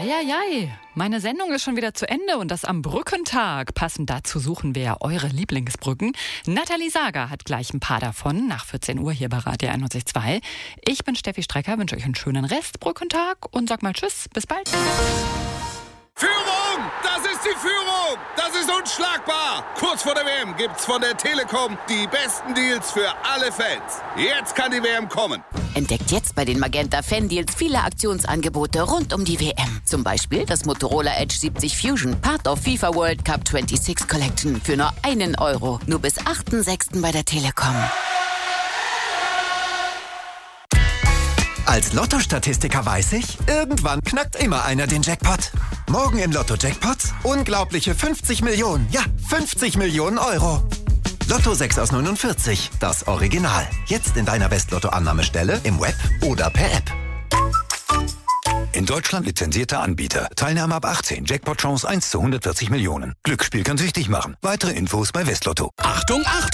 Eieiei, meine Sendung ist schon wieder zu Ende und das am Brückentag. Passend dazu suchen wir eure Lieblingsbrücken. Nathalie Sager hat gleich ein paar davon nach 14 Uhr hier bei Radio 91.2. Ich bin Steffi Strecker, wünsche euch einen schönen Restbrückentag und sag mal Tschüss, bis bald. Führung! Das ist die Führung! Das ist unschlagbar! Kurz vor der WM gibt's von der Telekom die besten Deals für alle Fans. Jetzt kann die WM kommen. Entdeckt jetzt bei den Magenta Fan-Deals viele Aktionsangebote rund um die WM. Zum Beispiel das Motorola Edge 70 Fusion, Part of FIFA World Cup 26 Collection für nur €1. Nur bis 8.6. bei der Telekom. Als Lotto-Statistiker weiß ich, irgendwann knackt immer einer den Jackpot. Morgen im Lotto-Jackpots unglaubliche 50 Millionen. Ja, 50 Millionen €. Lotto 6 aus 49, das Original. Jetzt in deiner West-Lotto-Annahmestelle, im Web oder per App. In Deutschland lizenzierter Anbieter. Teilnahme ab 18. Jackpot-Chance 1 zu 140 Millionen. Glücksspiel kann süchtig machen. Weitere Infos bei Westlotto. Achtung, Achtung!